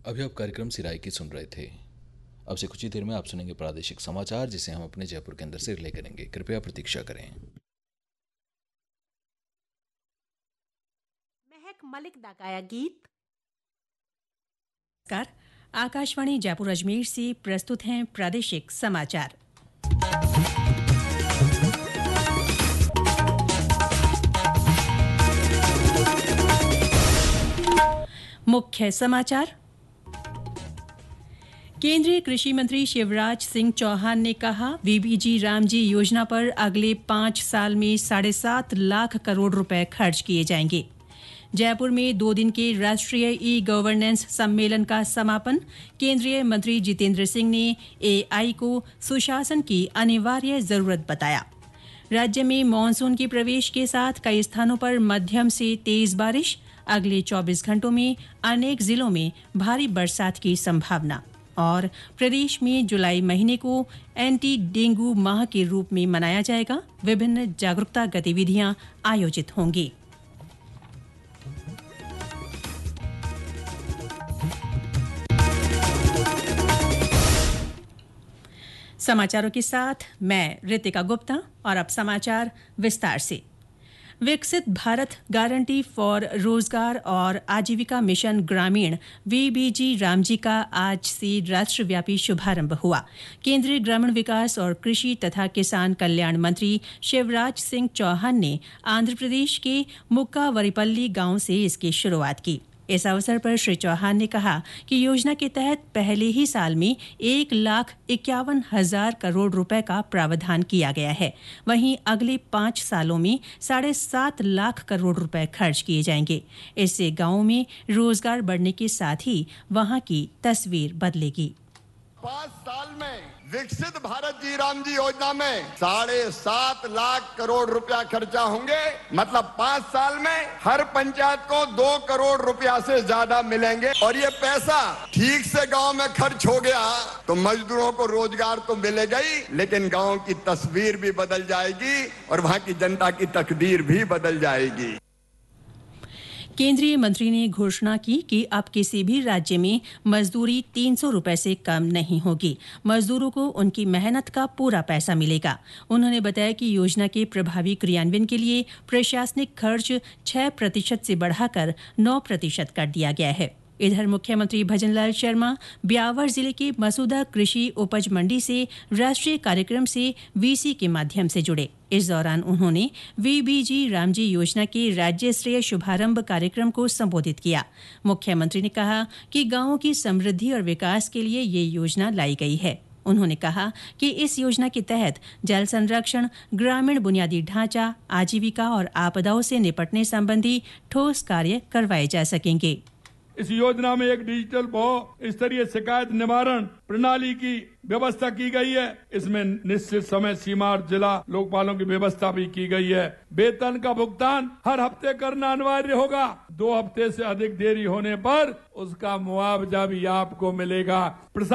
अभी आप कार्यक्रम सिराई की सुन रहे थे। अब से कुछ ही देर में आप सुनेंगे प्रादेशिक समाचार, जिसे हम अपने जयपुर के अंदर से रिले करेंगे। कृपया प्रतीक्षा करें। महक मलिक दा गाया गीत। आकाशवाणी जयपुर अजमेर से प्रस्तुत हैं प्रादेशिक समाचार। मुख्य समाचार। केंद्रीय कृषि मंत्री शिवराज सिंह चौहान ने कहा, वीबीजी रामजी योजना पर अगले 5 साल में 7.5 लाख करोड़ रुपए खर्च किए जाएंगे। जयपुर में 2 दिन के राष्ट्रीय ई गवर्नेंस सम्मेलन का समापन। केंद्रीय मंत्री जितेंद्र सिंह ने एआई को सुशासन की अनिवार्य जरूरत बताया। राज्य में मानसून के प्रवेश के साथ कई स्थानों पर मध्यम से तेज बारिश। अगले 24 घंटों में अनेक जिलों में भारी बरसात की संभावना। और प्रदेश में जुलाई महीने को एंटी डेंगू माह के रूप में मनाया जाएगा। विभिन्न जागरूकता गतिविधियां आयोजित होंगी। समाचारों के साथ मैं रितिका गुप्ता। और अब समाचार विस्तार से। विकसित भारत गारंटी फॉर रोजगार और आजीविका मिशन ग्रामीण वीबीजी रामजी का आज से राष्ट्रव्यापी शुभारंभ हुआ। केंद्रीय ग्रामीण विकास और कृषि तथा किसान कल्याण मंत्री शिवराज सिंह चौहान ने आंध्र प्रदेश के मुक्कावरीपल्ली गांव से इसकी शुरुआत की। इस अवसर पर श्री चौहान ने कहा कि योजना के तहत पहले ही साल में 1,51,000 करोड़ रुपए का प्रावधान किया गया है। वहीं अगले 5 सालों में 7.5 लाख करोड़ रुपए खर्च किए जाएंगे। इससे गांवों में रोजगार बढ़ने के साथ ही वहां की तस्वीर बदलेगी। 5 साल में विकसित भारत जी राम जी योजना में 7.5 लाख करोड़ रुपया खर्चा होंगे। मतलब 5 साल में हर पंचायत को 2 करोड़ रुपया से ज्यादा मिलेंगे। और ये पैसा ठीक से गांव में खर्च हो गया तो मजदूरों को रोजगार तो मिलेगा ही, लेकिन गांव की तस्वीर भी बदल जाएगी और वहां की जनता की तकदीर भी बदल जाएगी। केंद्रीय मंत्री ने घोषणा की कि अब किसी भी राज्य में मजदूरी 300 रुपए से कम नहीं होगी। मजदूरों को उनकी मेहनत का पूरा पैसा मिलेगा। उन्होंने बताया कि योजना के प्रभावी क्रियान्वयन के लिए प्रशासनिक खर्च 6% से बढ़ाकर 9% कर दिया गया है। इधर मुख्यमंत्री भजनलाल शर्मा ब्यावर जिले के मसूदा कृषि उपज मंडी से राष्ट्रीय कार्यक्रम से वीसी के माध्यम से जुड़े। इस दौरान उन्होंने वीबीजी रामजी योजना के राज्य स्तरीय शुभारंभ कार्यक्रम को संबोधित किया। मुख्यमंत्री ने कहा कि गांवों की समृद्धि और विकास के लिए ये योजना लाई गई है। उन्होंने कहा कि इस योजना के तहत जल संरक्षण, ग्रामीण बुनियादी ढांचा, आजीविका और आपदाओं से निपटने संबंधी ठोस कार्य करवाए जा सकेंगे। इस योजना में एक डिजिटल बहु स्तरीय शिकायत निवारण प्रणाली की व्यवस्था की गई है। इसमें निश्चित समय सीमा और जिला लोकपालों की व्यवस्था भी की गई है। वेतन का भुगतान हर हफ्ते करना अनिवार्य होगा। 2 हफ्ते से अधिक देरी होने पर उसका मुआवजा भी आपको मिलेगा।